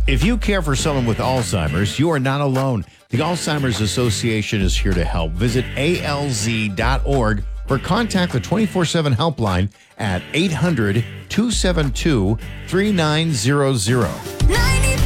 If you care for someone with Alzheimer's, you are not alone. The Alzheimer's Association is here to help. Visit alz.org or contact the 24/7 helpline at 800-272-3900.